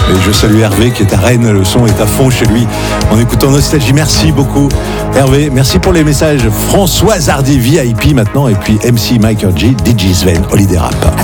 Et je salue Hervé qui est à Rennes, le son est à fond chez lui en écoutant Nostalgie. Merci beaucoup Hervé, merci pour les messages. Françoise Hardy VIP maintenant et puis MC Mike G, DJ Sven, Holiday Rap.